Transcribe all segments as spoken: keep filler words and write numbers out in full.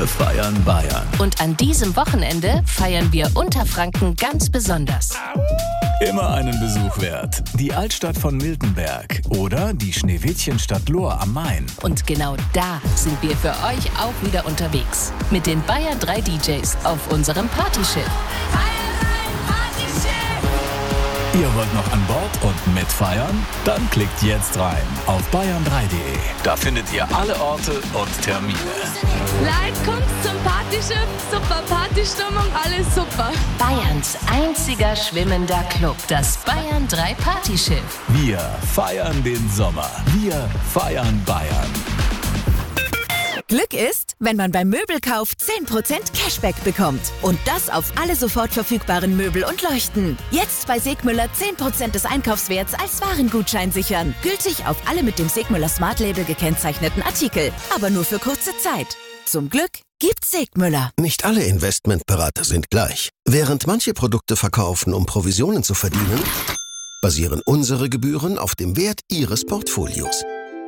feiern Bayern. Und an diesem Wochenende feiern wir Unterfranken ganz besonders. Immer einen Besuch wert. Die Altstadt von Miltenberg oder die Schneewittchenstadt Lohr am Main. Und genau da sind wir für euch auch wieder unterwegs. Mit den Bayern drei D Js auf unserem Partyschiff. Ihr wollt noch an Bord und mitfeiern? Dann klickt jetzt rein auf bayern drei punkt de. Da findet ihr alle Orte und Termine. Leute, kommt zum Partyschiff, super Partystimmung, alles super. Bayerns einziger schwimmender Club, das Bayern drei Partyschiff. Wir feiern den Sommer. Wir feiern Bayern. Glück ist, wenn man beim Möbelkauf zehn Prozent Cashback bekommt. Und das auf alle sofort verfügbaren Möbel und Leuchten. Jetzt bei Segmüller zehn Prozent des Einkaufswerts als Warengutschein sichern. Gültig auf alle mit dem Segmüller Smart Label gekennzeichneten Artikel. Aber nur für kurze Zeit. Zum Glück gibt's Segmüller. Nicht alle Investmentberater sind gleich. Während manche Produkte verkaufen, um Provisionen zu verdienen, basieren unsere Gebühren auf dem Wert Ihres Portfolios.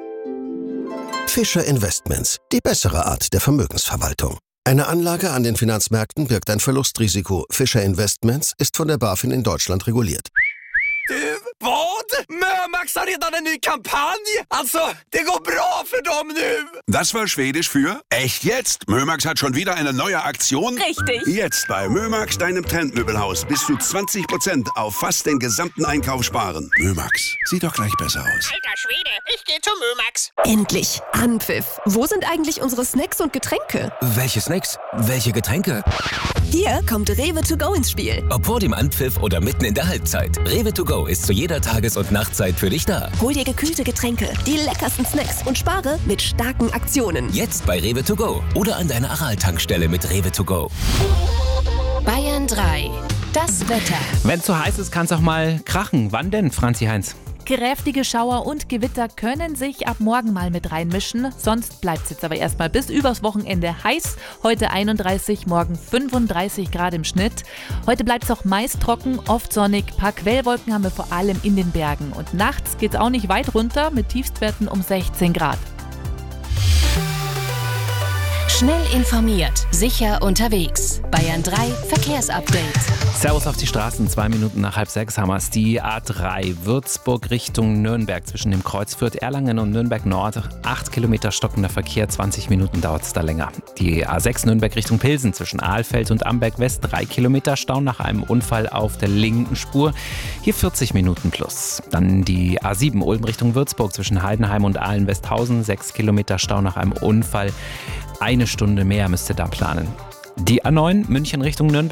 Fischer Investments, die bessere Art der Vermögensverwaltung. Eine Anlage an den Finanzmärkten birgt ein Verlustrisiko. Fischer Investments ist von der BaFin in Deutschland reguliert. Du, vad? Mömax har redan en ny kampanj! Alltså, det går bra för dem nu! Das war Schwedisch für echt jetzt. Mömax hat schon wieder eine neue Aktion. Richtig. Jetzt bei Mömax, deinem Trendmöbelhaus, bis zu zwanzig Prozent auf fast den gesamten Einkauf sparen. Mömax, sieht doch gleich besser aus. Alter Schwede, ich gehe zu Mömax. Endlich! Anpfiff! Wo sind eigentlich unsere Snacks und Getränke? Welche Snacks? Welche Getränke? Hier kommt Rewe to go ins Spiel. Ob vor dem Anpfiff oder mitten in der Halbzeit. Rewe to go ist zu jeder Tages- und Nachtzeit für dich da. Hol dir gekühlte Getränke, die leckersten Snacks und spare mit starken Aktionen. Jetzt bei Rewe to go oder an deiner Aral-Tankstelle mit Rewe to go. Bayern drei. Das Wetter. Wenn es zu heiß ist, kann es auch mal krachen. Wann denn, Franzi Heinz? Kräftige Schauer und Gewitter können sich ab morgen mal mit reinmischen. Sonst bleibt es jetzt aber erstmal bis übers Wochenende heiß. Heute einunddreißig, morgen fünfunddreißig Grad im Schnitt. Heute bleibt es auch meist trocken, oft sonnig. Ein paar Quellwolken haben wir vor allem in den Bergen. Und nachts geht es auch nicht weit runter mit Tiefstwerten um sechzehn Grad. Schnell informiert, sicher unterwegs. Bayern drei Verkehrsupdate. Servus auf die Straßen, zwei Minuten nach halb sechs haben wir es. Die A drei Würzburg Richtung Nürnberg zwischen dem Kreuz Fürth-Erlangen und Nürnberg Nord. acht Kilometer stockender Verkehr, zwanzig Minuten dauert es da länger. Die A sechs Nürnberg Richtung Pilsen zwischen Ahlfeld und Amberg West, drei Kilometer Stau nach einem Unfall auf der linken Spur. Hier vierzig Minuten plus. Dann die A sieben Ulm Richtung Würzburg zwischen Heidenheim und Ahlen-Westhausen, sechs Kilometer Stau nach einem Unfall. Eine Stunde mehr müsst ihr da planen. Die A neun München Richtung Nürnberg.